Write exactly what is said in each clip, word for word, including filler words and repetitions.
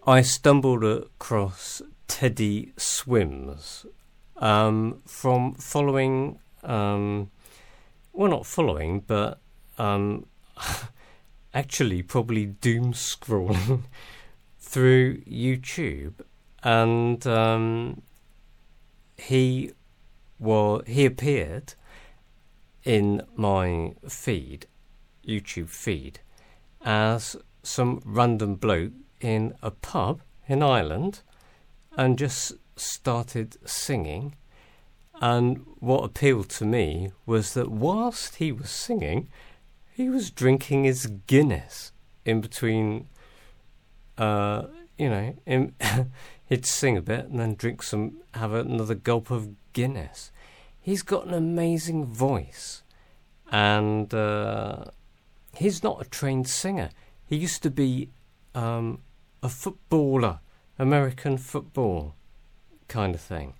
I stumbled across Teddy Swims um, from following, um, well, not following, but um, actually probably doom scrolling through YouTube, and um, he was he appeared in my feed, YouTube feed, as some random bloke in a pub in Ireland, and just started singing. And what appealed to me was that whilst he was singing, he was drinking his Guinness in between. Uh, you know, in, he'd sing a bit and then drink some, have another gulp of Guinness. He's got an amazing voice, and uh, he's not a trained singer. He used to be um, a footballer, American football kind of thing.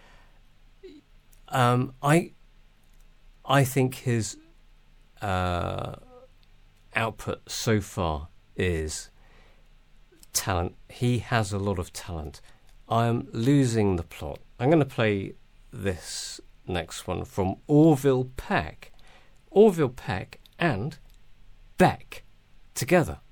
Um, I, I think his uh, output so far is talent. He has a lot of talent. I am losing the plot. I'm going to play this next one from Orville Peck. Orville Peck and Beck together.